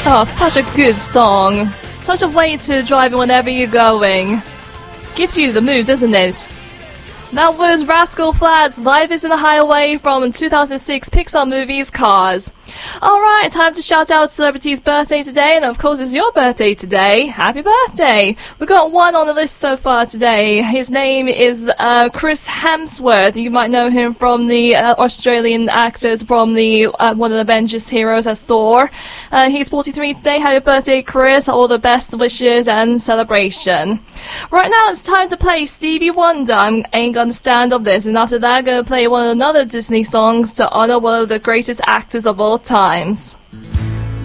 Oh, such a good song. Such a way to drive whenever you're going. Gives you the mood, doesn't it? That was Rascal Flatts' Life is in the Highway from 2006 Pixar movies Cars. Alright, time to shout out celebrity's birthday today, and of course it's your birthday today. Happy birthday! We got one on the list so far today. His name is Chris Hemsworth. You might know him from the Australian actors from the one of the Avengers heroes as Thor. He's 43 today. Happy birthday, Chris. All the best wishes and celebration. Right now it's time to play Stevie Wonder. I ain't gonna stand of this, and after that I'm gonna play one of another Disney songs to honor one of the greatest actors of all times.